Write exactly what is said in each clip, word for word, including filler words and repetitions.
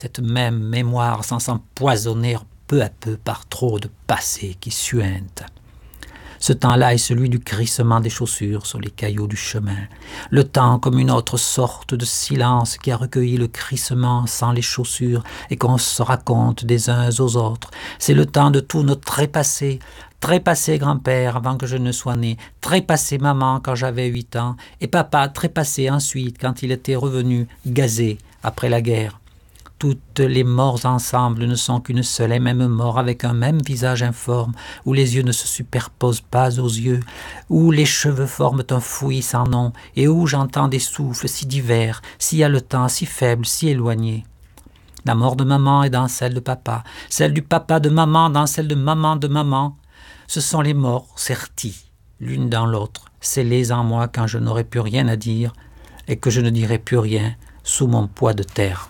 cette même mémoire sans s'empoisonner peu à peu par trop de passé qui suinte. Ce temps-là est celui du crissement des chaussures sur les cailloux du chemin. Le temps comme une autre sorte de silence qui a recueilli le crissement sans les chaussures et qu'on se raconte des uns aux autres. C'est le temps de tout notre trépassé. Trépassé grand-père avant que je ne sois né, trépassé maman quand j'avais huit ans, et papa trépassé ensuite quand il était revenu gazé après la guerre. Toutes les morts ensemble ne sont qu'une seule et même mort avec un même visage informe, où les yeux ne se superposent pas aux yeux, où les cheveux forment un fouillis sans nom, et où j'entends des souffles si divers, si haletants, si faibles, si éloignés. La mort de maman est dans celle de papa, celle du papa de maman dans celle de maman de maman. Ce sont les morts sertis, l'une dans l'autre, scellées en moi quand je n'aurai plus rien à dire, et que je ne dirai plus rien sous mon poids de terre.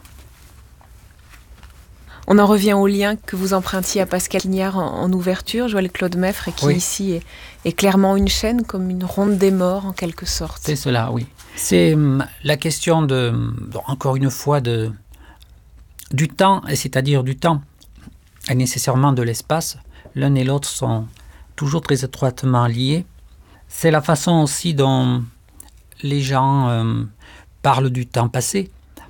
On en revient au lien que vous empruntiez à Pascal Quignard en, en ouverture, Joël Claude Meffre, et qui oui. ici est, est clairement une chaîne, comme une ronde des morts en quelque sorte. C'est cela, oui. C'est hum, la question de, encore une fois, de, du temps, et c'est-à-dire du temps, et nécessairement de l'espace. L'un et l'autre sont toujours très étroitement liés. C'est la façon aussi dont les gens euh, parlent du temps passé,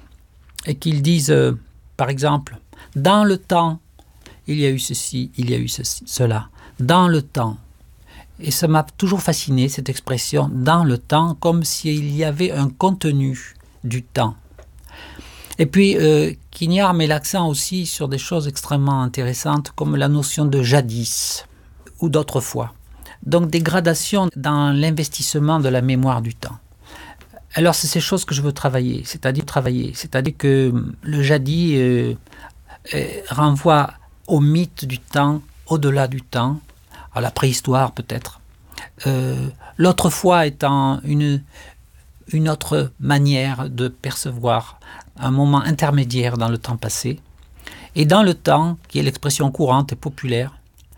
et qu'ils disent, euh, par exemple, dans le temps, il y a eu ceci, il y a eu ceci, cela. Dans le temps. Et ça m'a toujours fasciné, cette expression, dans le temps, comme s'il y avait un contenu du temps. Et puis, euh, Quignard met l'accent aussi sur des choses extrêmement intéressantes, comme la notion de jadis, ou d'autrefois. Donc, des gradations dans l'investissement de la mémoire du temps. Alors, c'est ces choses que je veux travailler, c'est-à-dire travailler, c'est-à-dire que le jadis... Euh, Euh, renvoie au mythe du temps, au-delà du temps, à la préhistoire peut-être. Euh, l'autrefois étant une, une autre manière de percevoir un moment intermédiaire dans le temps passé. Et dans le temps, qui est l'expression courante et populaire,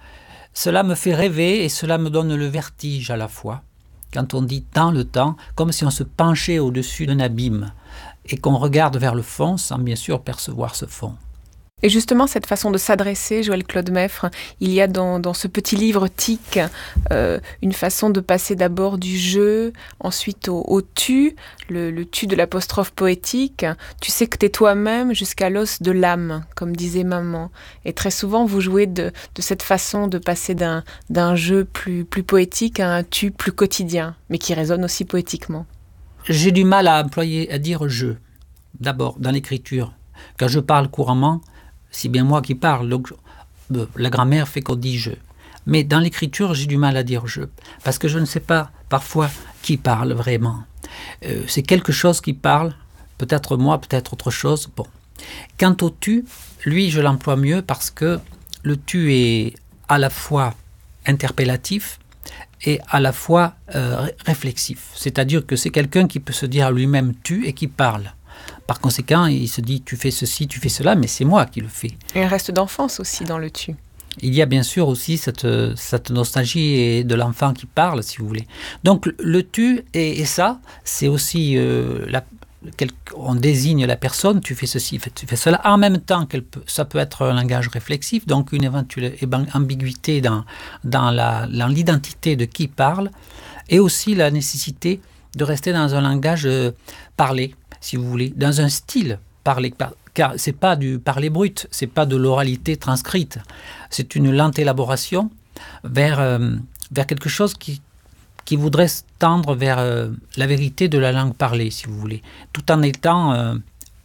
cela me fait rêver et cela me donne le vertige à la fois. Quand on dit dans le temps, comme si on se penchait au-dessus d'un abîme et qu'on regarde vers le fond sans bien sûr percevoir ce fond. Et justement, cette façon de s'adresser, Joël Claude Meffre, il y a dans, dans ce petit livre Tic euh, une façon de passer d'abord du je, ensuite au, au tu, le, le tu de l'apostrophe poétique. Tu sais que t'es toi-même jusqu'à l'os de l'âme, comme disait maman. Et très souvent, vous jouez de, de cette façon de passer d'un, d'un je plus, plus poétique à un tu plus quotidien, mais qui résonne aussi poétiquement. J'ai du mal à employer, à dire je, d'abord, dans l'écriture. Quand je parle couramment, c'est bien moi qui parle, donc la grammaire fait qu'on dit « je ». Mais dans l'écriture, j'ai du mal à dire « je », parce que je ne sais pas parfois qui parle vraiment. Euh, c'est quelque chose qui parle, peut-être moi, peut-être autre chose. Bon. Quant au « tu », lui, je l'emploie mieux parce que le « tu » est à la fois interpellatif et à la fois euh, réflexif. C'est-à-dire que c'est quelqu'un qui peut se dire à lui-même « tu » et qui parle. Par conséquent, il se dit « tu fais ceci, tu fais cela », mais c'est moi qui le fais. Et un reste d'enfance aussi dans le « tu ». Il y a bien sûr aussi cette, cette nostalgie de l'enfant qui parle, si vous voulez. Donc le « tu » et, et ça, c'est aussi, euh, la, quel, on désigne la personne, tu fais ceci, tu fais cela, en même temps, qu'elle peut, ça peut être un langage réflexif, donc une éventuelle ambiguïté dans, dans, la, dans l'identité de qui parle, et aussi la nécessité de rester dans un langage euh, parlé, si vous voulez, dans un style parlé, car c'est pas du parler brut, c'est pas de l'oralité transcrite, c'est une lente élaboration vers, euh, vers quelque chose qui, qui voudrait tendre vers euh, la vérité de la langue parlée, si vous voulez, tout en étant, euh,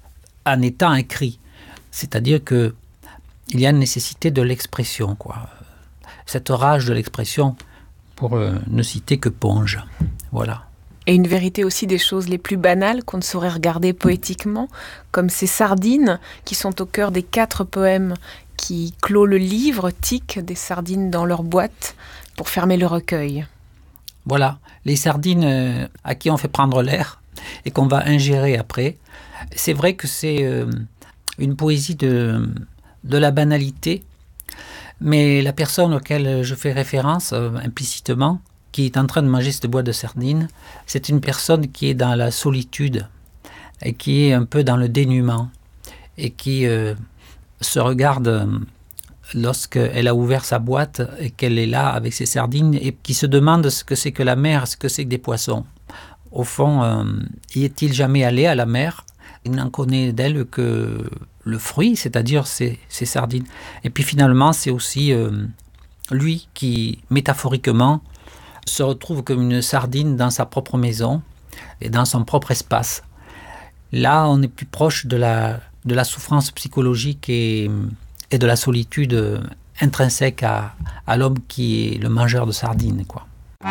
en étant écrit. C'est-à-dire que il y a une nécessité de l'expression, quoi. Cette rage de l'expression, pour euh, ne citer que Ponge. Voilà. Et une vérité aussi des choses les plus banales qu'on ne saurait regarder poétiquement, comme ces sardines qui sont au cœur des quatre poèmes qui clôt le livre, Tic, des sardines dans leur boîte, pour fermer le recueil. Voilà, les sardines euh, à qui on fait prendre l'air et qu'on va ingérer après. C'est vrai que c'est euh, une poésie de, de la banalité, mais la personne auquel je fais référence euh, implicitement, qui est en train de manger cette boîte de sardines, c'est une personne qui est dans la solitude et qui est un peu dans le dénuement et qui euh, se regarde lorsqu'elle a ouvert sa boîte et qu'elle est là avec ses sardines et qui se demande ce que c'est que la mer, ce que c'est que des poissons. Au fond, euh, y est-il jamais allé à la mer? Il n'en connaît d'elle que le fruit, c'est-à-dire ses, ses sardines. Et puis finalement, c'est aussi euh, lui qui, métaphoriquement, se retrouve comme une sardine dans sa propre maison et dans son propre espace. Là, on est plus proche de la, de la souffrance psychologique et, et de la solitude intrinsèque à, à l'homme qui est le mangeur de sardines, quoi.